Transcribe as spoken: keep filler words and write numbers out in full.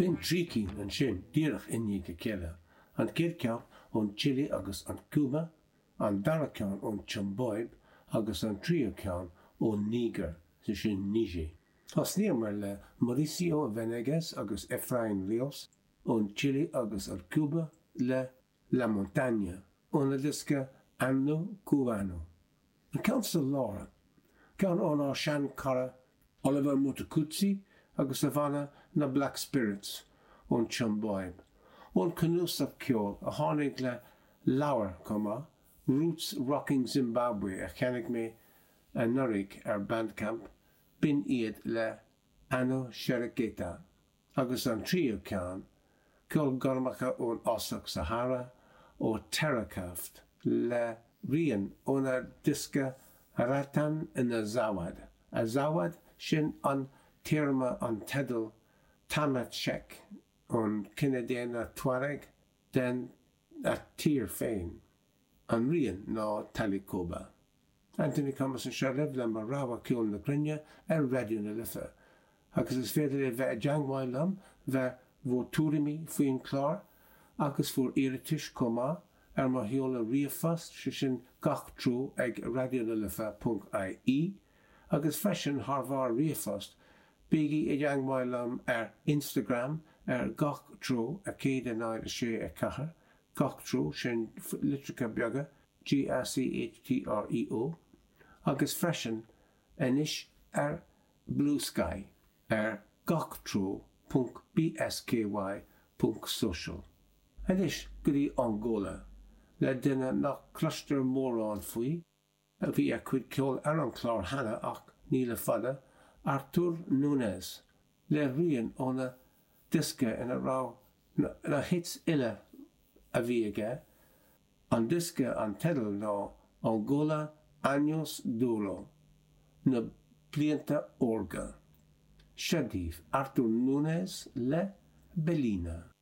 Bin trícín an sin díreach inní go céile, an céad ceann ón Chile agus an Cuba, an dara ceann ón Chumboib agus an trío ceann ón Níger sa sin Níger. Os níor mar le Mauricio Venegas agus Efraín Ríos ón Chile agus an Cuba le La Montaña ón na disca Anno Cubano. An ceann sa lára, ceann ón á Sean Cara, Oliver Motocuzzi agus Havana na Black Spirits ón Chumboib. Ón Canúsach ceol a tháinig le Lauer, comma, Roots Rocking Zimbabwe a cheannig mé a nurig ar Bandcamp, bin iad le Anno Sherigeta, agus an trío ceann, ceol gormacha ón Osach Sahara ó Terracaft le rian ón ar disca Ratan in a Zawad. A Zawad sin an tíorma an tedal Tamachek ón Cinedéna Tuareg den a tír féin. An rian ná Talicoba. Anthony Thomas an Sharif le mar ráha ciúil na Grinne ar radio na Lithe. Agus is féidir é bheith deangháil lam bheith bhór túrimí faoin chlár agus fuair iiritis comá ar mar heola riamhfast se sin gach trú ag radionalithe.ie agus freisin thar riamhfast bígí i deangháil lam ar Instagram ar gach trú a céad a náid a sé a chathair, gach trú sin litrica beaga G A C H T R E O, agus freisin inis ar Blue Sky ar gachtrú.bsky.social. Inis go dtí Angola, le duine nach cluster mórán faoi, a bhí a cuid ceol ar an chlár hana ach níle fada, Artur Núñez, le rian óna disca ina rá na hits ile a bhí aige, an disca an tedal ná Angola Años Duro, na blianta orga. Shadif Artur Núñez le Belina.